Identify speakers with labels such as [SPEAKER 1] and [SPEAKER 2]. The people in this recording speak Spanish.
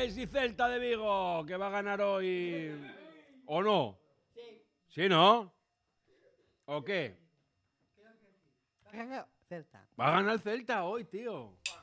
[SPEAKER 1] Leganés y Celta de Vigo, que va a ganar hoy. ¿O no?
[SPEAKER 2] Sí.
[SPEAKER 1] ¿Sí, no? ¿O qué?
[SPEAKER 2] Celta.
[SPEAKER 1] Va a ganar el Celta hoy, tío.